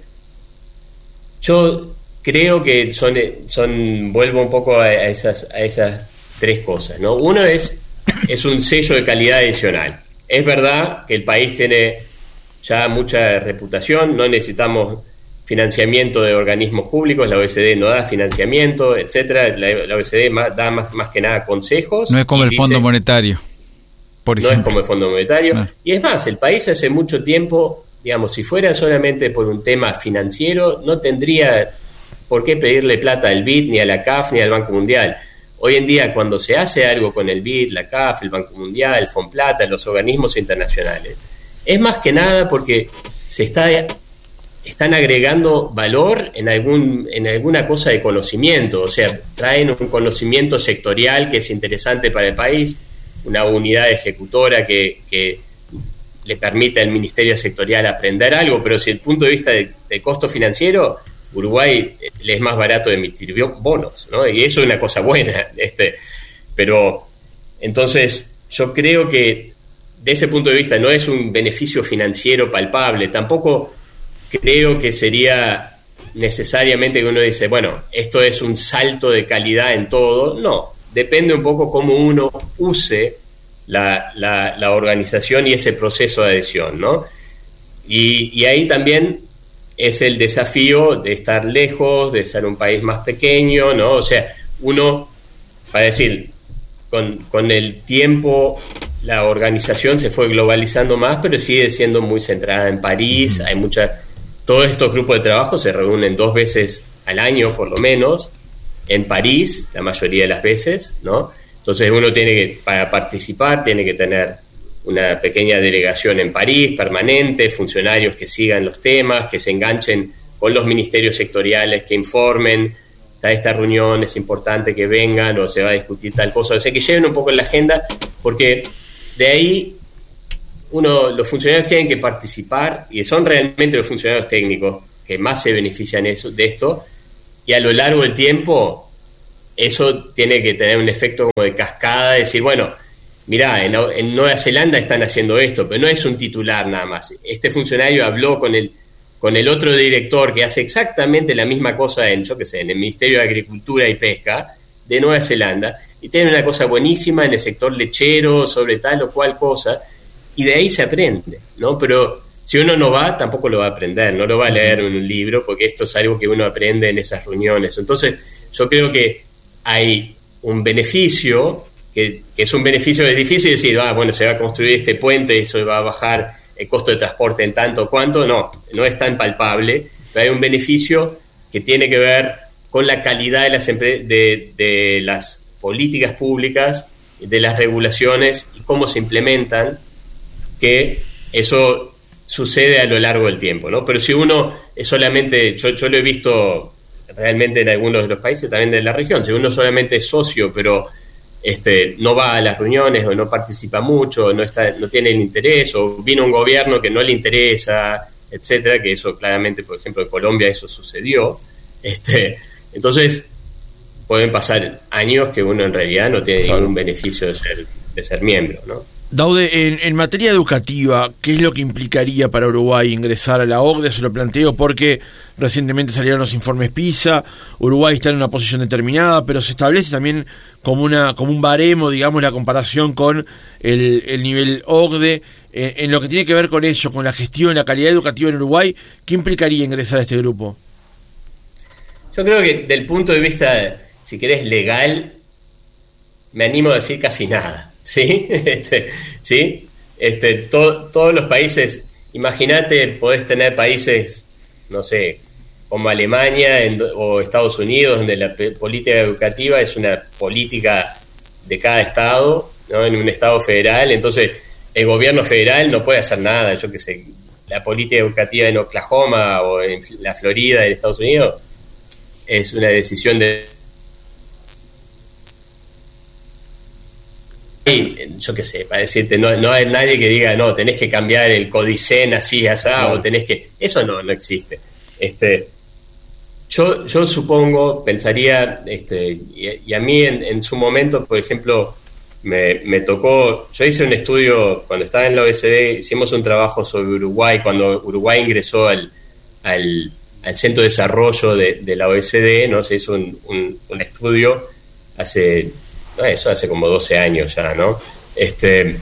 yo creo que son, son vuelvo un poco a, a esas, a esas tres cosas, ¿no? Uno es, es un sello de calidad adicional. Es verdad que el país tiene ya mucha reputación, no necesitamos financiamiento de organismos públicos, la O E C D no da financiamiento, etcétera. La, la O E C D más, da más, más que nada consejos. No es como el dice, Fondo Monetario, por ejemplo. No es como el Fondo Monetario. No. Y es más, el país hace mucho tiempo, digamos, si fuera solamente por un tema financiero, no tendría por qué pedirle plata al B I D, ni a la C A F, ni al Banco Mundial. Hoy en día, cuando se hace algo con el B I D, la C A F, el Banco Mundial, el Fonplata, los organismos internacionales, es más que nada porque se está... están agregando valor en algún en alguna cosa de conocimiento, o sea, traen un conocimiento sectorial que es interesante para el país, una unidad ejecutora que, que le permite al ministerio sectorial aprender algo, pero si el punto de vista de, de costo financiero, Uruguay le es más barato emitir bonos, ¿no? Y eso es una cosa buena, este, pero entonces yo creo que de ese punto de vista no es un beneficio financiero palpable, tampoco creo que sería necesariamente que uno dice, bueno, esto es un salto de calidad en todo. No, depende un poco cómo uno use la, la, la organización y ese proceso de adhesión, ¿no? Y, y ahí también es el desafío de estar lejos, de ser un país más pequeño, ¿no? O sea, uno, para decir, con, con el tiempo la organización se fue globalizando más, pero sigue siendo muy centrada en París, hay muchas... Todos estos grupos de trabajo se reúnen dos veces al año, por lo menos, en París, la mayoría de las veces, ¿no? Entonces uno tiene que, para participar, tiene que tener una pequeña delegación en París, permanente, funcionarios que sigan los temas, que se enganchen con los ministerios sectoriales, que informen, a esta reunión es importante que vengan o se va a discutir tal cosa, o sea, que lleven un poco en la agenda, porque de ahí uno, los funcionarios tienen que participar, y son realmente los funcionarios técnicos que más se benefician eso, de esto, y a lo largo del tiempo eso tiene que tener un efecto como de cascada, de decir, bueno, mirá, en, en Nueva Zelanda están haciendo esto, pero no es un titular nada más. Este funcionario habló con el, con el otro director que hace exactamente la misma cosa en, yo qué sé, en el Ministerio de Agricultura y Pesca de Nueva Zelanda, y tiene una cosa buenísima en el sector lechero sobre tal o cual cosa, y de ahí se aprende, ¿no? Pero si uno no va, tampoco lo va a aprender, no lo va a leer en un libro, porque esto es algo que uno aprende en esas reuniones. Entonces, yo creo que hay un beneficio, que, que es un beneficio, es difícil decir, ah, bueno, se va a construir este puente, eso va a bajar el costo de transporte en tanto cuanto, no, no es tan palpable, pero hay un beneficio que tiene que ver con la calidad de las, empre- de, de las políticas públicas, de las regulaciones y cómo se implementan, que eso sucede a lo largo del tiempo, ¿no? Pero si uno es solamente, yo, yo lo he visto realmente en algunos de los países también de la región, si uno solamente es socio, pero este, no va a las reuniones o no participa mucho, o no, está, no tiene el interés, o vino un gobierno que no le interesa, etcétera, que eso claramente, por ejemplo, en Colombia eso sucedió, este, entonces pueden pasar años que uno en realidad no tiene claro. ningún beneficio de ser, de ser miembro, ¿no? Daude, en, en materia educativa, ¿qué es lo que implicaría para Uruguay ingresar a la O C D E? Se lo planteo porque recientemente salieron los informes PISA, Uruguay está en una posición determinada, pero se establece también como una como un baremo, digamos, la comparación con el, el nivel O C D E. En, en lo que tiene que ver con eso, con la gestión, la calidad educativa en Uruguay, ¿qué implicaría ingresar a este grupo? Yo creo que del punto de vista, si querés, legal, me animo a decir casi nada. Sí, este, sí, este, to, todos los países, imagínate, podés tener países, no sé, como Alemania en, o Estados Unidos, donde la p- política educativa es una política de cada estado, ¿no? En un estado federal, entonces el gobierno federal no puede hacer nada, yo qué sé, la política educativa en Oklahoma o en la Florida de Estados Unidos es una decisión de... Y, yo qué sé, para decirte, no, no hay nadie que diga, no, tenés que cambiar el codicen así, así, claro. o tenés que... Eso no, no existe. Este, yo, yo supongo, pensaría, este, y, y a mí en, en su momento, por ejemplo, me, me tocó... Yo hice un estudio, cuando estaba en la O E C D, hicimos un trabajo sobre Uruguay, cuando Uruguay ingresó al, al, al Centro de Desarrollo de, de la O E C D, ¿no? Se hizo un, un, un estudio hace... eso hace como doce años ya, ¿no? Este,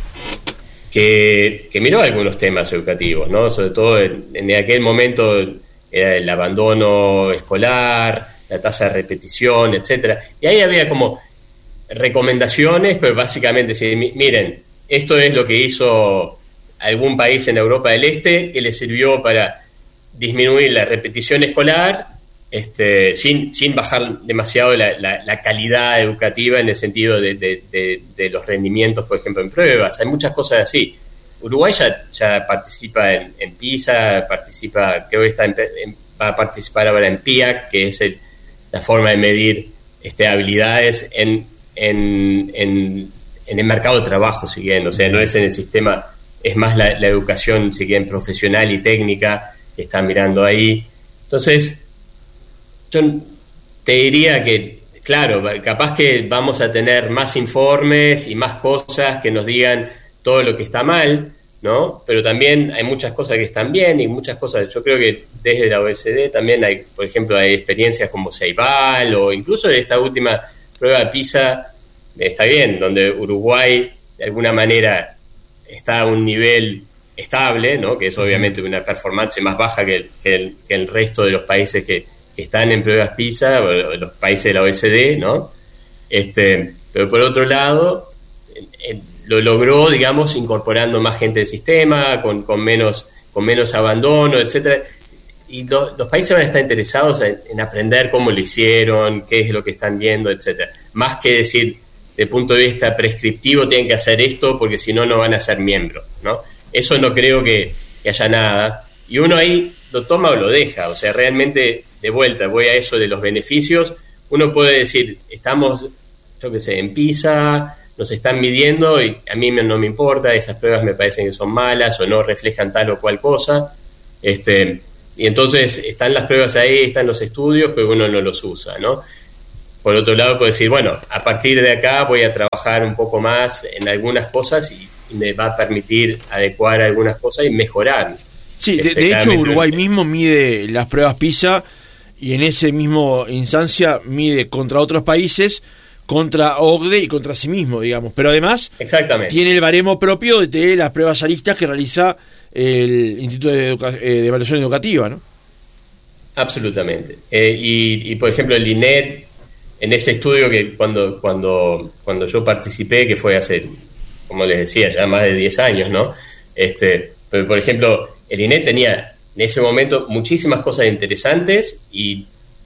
que, que miró algunos temas educativos, ¿no? Sobre todo en, en aquel momento era el abandono escolar, la tasa de repetición, etcétera. Y ahí había como recomendaciones, pero básicamente, si, miren, esto es lo que hizo algún país en Europa del Este que le sirvió para disminuir la repetición escolar, Este, sin, sin bajar demasiado la, la, la calidad educativa en el sentido de, de, de, de los rendimientos, por ejemplo, en pruebas. Hay muchas cosas así. Uruguay ya, ya participa en, en PISA, participa, creo que está en, en, va a participar ahora en PIAC, que es el, la forma de medir este, habilidades en, en, en, en el mercado de trabajo, siguiendo. O sea, no es en el sistema, es más la, la educación, siguiendo, profesional y técnica que están mirando ahí. Entonces, yo te diría que, claro, capaz que vamos a tener más informes y más cosas que nos digan todo lo que está mal, ¿no? Pero también hay muchas cosas que están bien y muchas cosas, yo creo que desde la O E C D también hay, por ejemplo, hay experiencias como Ceibal o incluso de esta última prueba de PISA, está bien, donde Uruguay de alguna manera está a un nivel estable, ¿no? Que es obviamente una performance más baja que el, que el, que el resto de los países que que están en pruebas PISA, o los países de la O E C D, ¿no? Este, pero por otro lado, eh, lo logró, digamos, incorporando más gente del sistema, con, con menos con menos abandono, etcétera. Y lo, los países van a estar interesados en, en aprender cómo lo hicieron, qué es lo que están viendo, etcétera. Más que decir, desde el punto de vista prescriptivo tienen que hacer esto porque si no, no van a ser miembros, ¿no? Eso no creo que, que haya nada. Y uno ahí lo toma o lo deja. O sea, realmente, de vuelta, voy a eso de los beneficios. Uno puede decir, estamos, yo qué sé, en PISA, nos están midiendo y a mí no me importa, esas pruebas me parecen que son malas o no reflejan tal o cual cosa. Este, y entonces están las pruebas ahí, están los estudios, pero uno no los usa, ¿no? Por otro lado, puedo decir, bueno, a partir de acá voy a trabajar un poco más en algunas cosas y, y me va a permitir adecuar algunas cosas y mejorar. Sí, de, de hecho Uruguay mismo mide las pruebas PISA y en ese mismo instancia mide contra otros países, contra O C D E y contra sí mismo, digamos. Pero además exactamente, tiene el baremo propio de las pruebas aristas que realiza el Instituto de, Educa- de Evaluación Educativa, ¿no? Absolutamente. Eh, y, y, por ejemplo, el I N E T, en ese estudio que cuando, cuando, cuando yo participé, que fue hace, como les decía, ya más de diez años, ¿no? Este, pero, por ejemplo, el I N E T tenía en ese momento muchísimas cosas interesantes y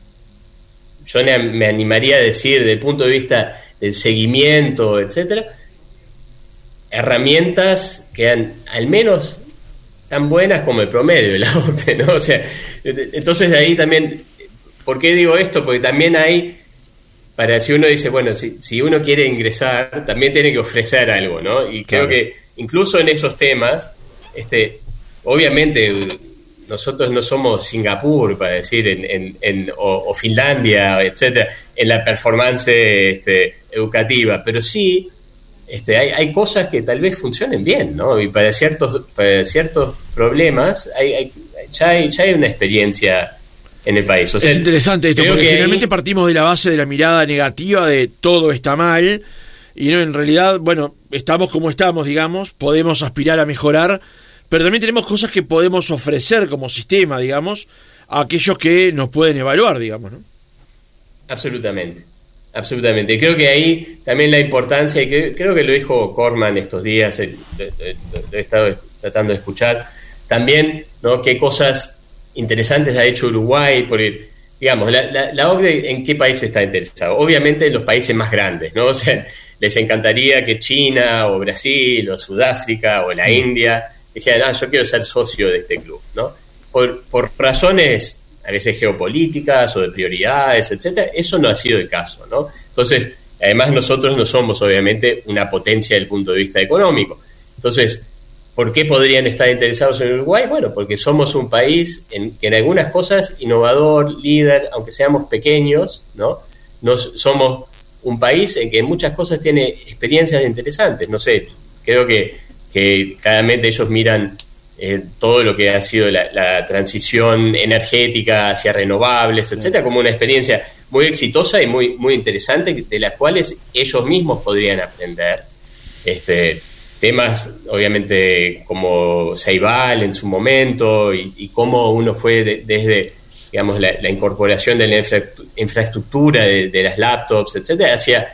yo me animaría a decir, desde el punto de vista del seguimiento, etcétera, herramientas que eran al menos tan buenas como el promedio de la O C D E, ¿no? O sea, entonces de ahí también, ¿por qué digo esto? Porque también hay, para si uno dice, bueno, si, si uno quiere ingresar, también tiene que ofrecer algo, ¿no? Y creo claro. que incluso en esos temas, este, obviamente nosotros no somos Singapur, para decir, en, en, en, o, o Finlandia, etcétera, en la performance este, educativa, pero sí este, hay, hay cosas que tal vez funcionen bien, ¿no? Y para ciertos, para ciertos problemas hay, hay, ya, hay, ya hay una experiencia en el país. O sea, es interesante esto, porque generalmente ahí partimos de la base de la mirada negativa de todo está mal, y no, en realidad, bueno, estamos como estamos, digamos, podemos aspirar a mejorar, pero también tenemos cosas que podemos ofrecer como sistema, digamos, a aquellos que nos pueden evaluar, digamos, ¿no? Absolutamente, absolutamente. Creo que ahí también la importancia, y que, creo que lo dijo Corman estos días, eh, eh, lo he estado tratando de escuchar, también, ¿no? Qué cosas interesantes ha hecho Uruguay, porque, digamos, la, la, la O C D E, ¿en qué país está interesado? Obviamente en los países más grandes, ¿no? O sea, les encantaría que China, o Brasil, o Sudáfrica, o la India dijeran, ah, yo quiero ser socio de este club, ¿no? Por, por razones a veces geopolíticas o de prioridades, etcétera, eso no ha sido el caso, ¿no? Entonces, además nosotros no somos obviamente una potencia desde el punto de vista económico. Entonces, ¿por qué podrían estar interesados en Uruguay? Bueno, porque somos un país en, que en algunas cosas innovador, líder, aunque seamos pequeños, ¿no? Nos, somos un país en que en muchas cosas tiene experiencias interesantes. No sé, creo que que claramente ellos miran eh, todo lo que ha sido la, la transición energética hacia renovables, etcétera, como una experiencia muy exitosa y muy, muy interesante, de las cuales ellos mismos podrían aprender. Este, temas, obviamente, como Ceibal en su momento y, y cómo uno fue de, desde, digamos, la, la incorporación de la infra, infraestructura de, de las laptops, etcétera, hacia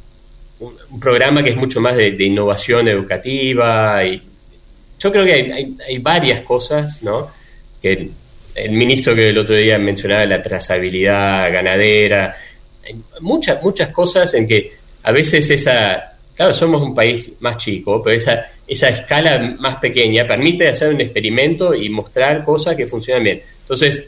un programa que es mucho más de, de innovación educativa, y yo creo que hay, hay, hay varias cosas, ¿no? Que el, el ministro que el otro día mencionaba, la trazabilidad ganadera, hay muchas, muchas cosas en que a veces esa, claro, somos un país más chico, pero esa, esa escala más pequeña permite hacer un experimento y mostrar cosas que funcionan bien. Entonces,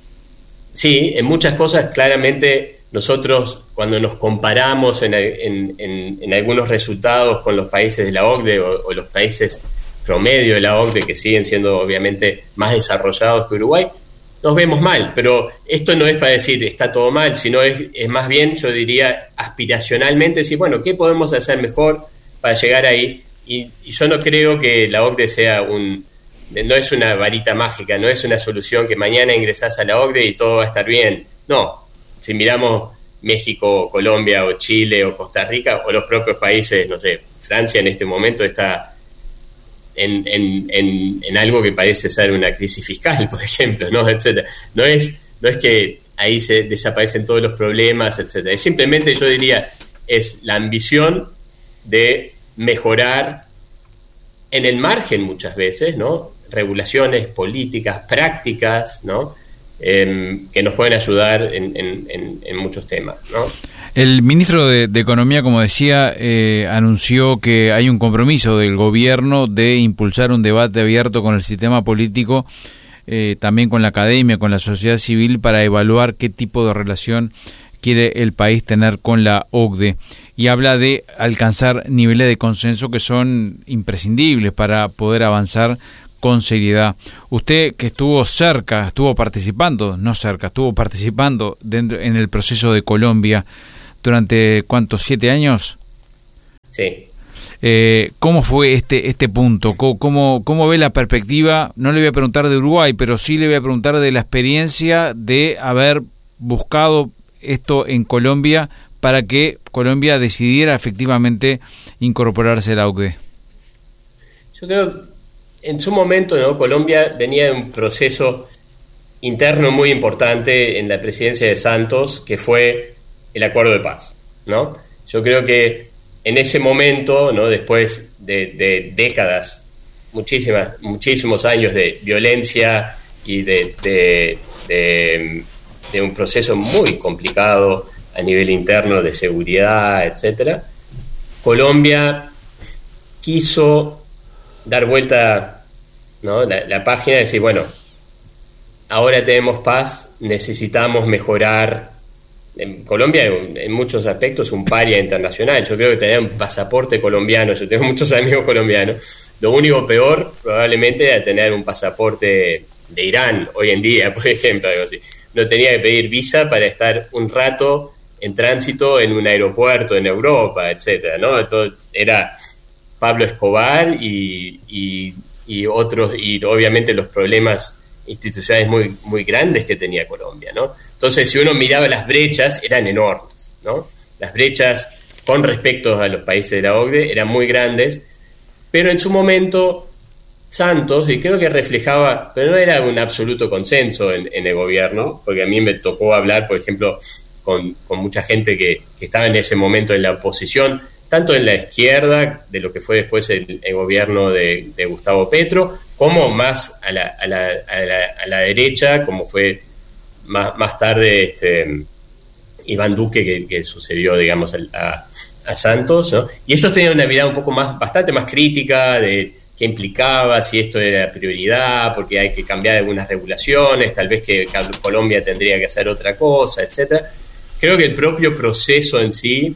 sí, en muchas cosas claramente nosotros, cuando nos comparamos en, en, en, en algunos resultados con los países de la O C D E o, o los países promedio de la O C D E, que siguen siendo obviamente más desarrollados que Uruguay, nos vemos mal. Pero esto no es para decir está todo mal, sino es, es más bien, yo diría, aspiracionalmente decir, bueno, ¿qué podemos hacer mejor para llegar ahí? Y, y yo no creo que la O C D E sea un... no es una varita mágica, no es una solución que mañana ingresás a la O C D E y todo va a estar bien. No. Si miramos México, Colombia o Chile o Costa Rica o los propios países, no sé, Francia en este momento está en, en, en, en algo que parece ser una crisis fiscal, por ejemplo, ¿no? Etcétera. No es, no es que ahí se desaparecen todos los problemas, etcétera. Es simplemente, yo diría, es la ambición de mejorar en el margen muchas veces, ¿no? Regulaciones, políticas, prácticas, ¿no? eh, que nos pueden ayudar en, en, en, en muchos temas, ¿no? El ministro de, de Economía, como decía, eh, anunció que hay un compromiso del gobierno de impulsar un debate abierto con el sistema político, eh, también con la academia, con la sociedad civil, para evaluar qué tipo de relación quiere el país tener con la O C D E. Y habla de alcanzar niveles de consenso que son imprescindibles para poder avanzar con seriedad. Usted, que estuvo cerca, estuvo participando, no cerca, estuvo participando dentro, en el proceso de Colombia durante, ¿cuántos? ¿Siete años? Sí. Eh, ¿Cómo fue este este punto? ¿Cómo, cómo, ¿Cómo ve la perspectiva? No le voy a preguntar de Uruguay, pero sí le voy a preguntar de la experiencia de haber buscado esto en Colombia para que Colombia decidiera efectivamente incorporarse a la O C D E. Yo creo que en su momento, ¿no? Colombia venía de un proceso interno muy importante en la presidencia de Santos, que fue el acuerdo de paz, ¿no? Yo creo que en ese momento, ¿no? Después de, de décadas, muchísimas, muchísimos años de violencia y de, de, de, de un proceso muy complicado a nivel interno de seguridad, etcétera, Colombia quiso dar vuelta, ¿no? la, la página y decir, bueno, ahora tenemos paz, necesitamos mejorar. En Colombia, en, en muchos aspectos, un paria internacional. Yo creo que tener un pasaporte colombiano, yo tengo muchos amigos colombianos, lo único peor probablemente era tener un pasaporte de Irán hoy en día, por ejemplo, algo así. No tenía que pedir visa para estar un rato en tránsito en un aeropuerto en Europa, etcétera, ¿no? Todo era Pablo Escobar y, y, y otros, y obviamente los problemas institucionales muy, muy grandes que tenía Colombia, ¿no? Entonces, si uno miraba las brechas, eran enormes, ¿no? Las brechas con respecto a los países de la O C D E eran muy grandes, pero en su momento Santos, y creo que reflejaba, pero no era un absoluto consenso en, en el gobierno, porque a mí me tocó hablar, por ejemplo, con, con mucha gente que, que estaba en ese momento en la oposición, tanto en la izquierda, de lo que fue después el, el gobierno de, de Gustavo Petro, como más a la, a la, a la, a la derecha, como fue más, más tarde este, Iván Duque, que, que sucedió, digamos, a, a Santos, ¿no? Y ellos tenían una mirada un poco más, bastante más crítica de qué implicaba, si esto era prioridad, porque hay que cambiar algunas regulaciones, tal vez que Colombia tendría que hacer otra cosa, etcétera. Creo que el propio proceso en sí,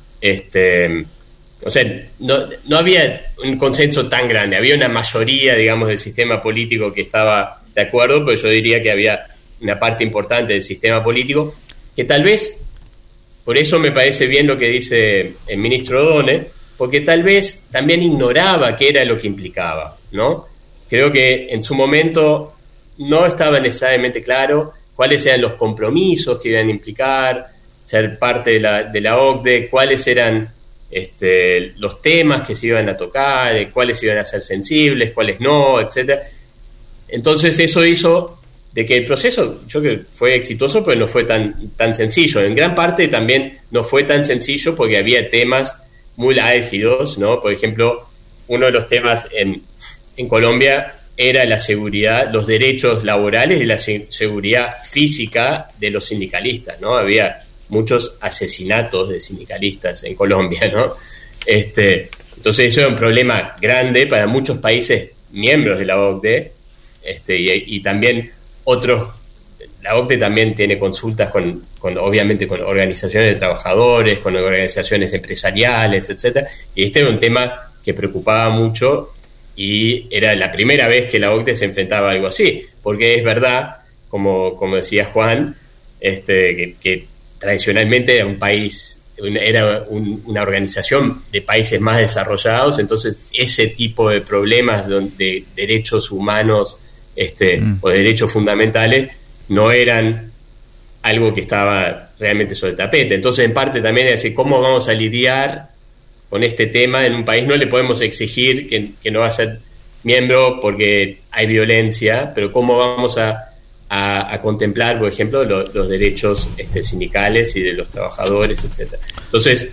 este, o sea, no, no había un consenso tan grande, había una mayoría, digamos, del sistema político que estaba de acuerdo, pero yo diría que había una parte importante del sistema político que tal vez, por eso me parece bien lo que dice el ministro O'Donnell, porque tal vez también ignoraba qué era lo que implicaba, ¿no? Creo que en su momento no estaba necesariamente claro cuáles eran los compromisos que iban a implicar ser parte de la, de la O C D E, cuáles eran este, los temas que se iban a tocar, cuáles iban a ser sensibles, cuáles no, etcétera. Entonces eso hizo de que el proceso, yo creo que fue exitoso, pero no fue tan, tan sencillo. En gran parte también no fue tan sencillo porque había temas muy álgidos, ¿no? Por ejemplo, uno de los temas en, en Colombia era la seguridad, los derechos laborales y la se- seguridad física de los sindicalistas, ¿no? Había muchos asesinatos de sindicalistas en Colombia, ¿no? Este, entonces eso era un problema grande para muchos países miembros de la O C D E, este, y, y también otros. La O C D E también tiene consultas con, con, obviamente, con organizaciones de trabajadores, con organizaciones empresariales, etcétera. Y este era un tema que preocupaba mucho y era la primera vez que la O C D E se enfrentaba a algo así, porque es verdad, como, como decía Juan, este, que, que tradicionalmente era un país, era un, una organización de países más desarrollados, entonces ese tipo de problemas de, de derechos humanos este, mm. o derechos fundamentales no eran algo que estaba realmente sobre el tapete. Entonces, en parte también es decir, ¿cómo vamos a lidiar con este tema en un país? No le podemos exigir que, que no va a ser miembro porque hay violencia, pero ¿cómo vamos a, a, a contemplar, por ejemplo, lo, los derechos este, sindicales y de los trabajadores, etcétera? Entonces,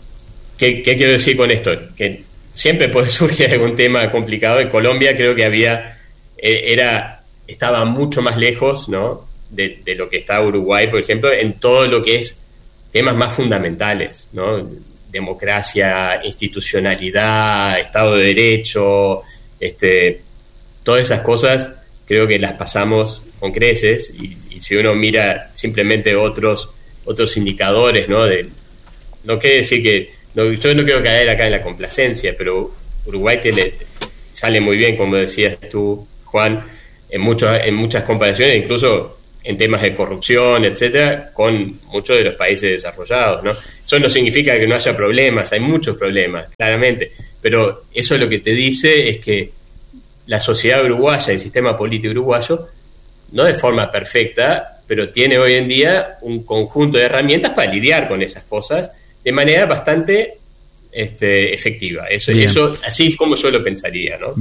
¿qué, qué quiero decir con esto? Que siempre puede surgir algún tema complicado. En Colombia creo que había, era, estaba mucho más lejos, ¿no?, de, de lo que está Uruguay, por ejemplo, en todo lo que es temas más fundamentales, ¿no? Democracia, institucionalidad, Estado de Derecho, este, todas esas cosas creo que las pasamos con creces, y, y si uno mira simplemente otros otros indicadores, ¿no? De, no quiere decir que no, yo no quiero caer acá en la complacencia, pero Uruguay tiene, sale muy bien, como decías tú, Juan, en muchos en muchas comparaciones, incluso en temas de corrupción, etcétera, con muchos de los países desarrollados, ¿no? Eso no significa que no haya problemas, hay muchos problemas, claramente, pero eso lo que te dice es que la sociedad uruguaya, el sistema político uruguayo, no de forma perfecta, pero tiene hoy en día un conjunto de herramientas para lidiar con esas cosas de manera bastante este, efectiva. Eso, eso así es como yo lo pensaría, ¿no?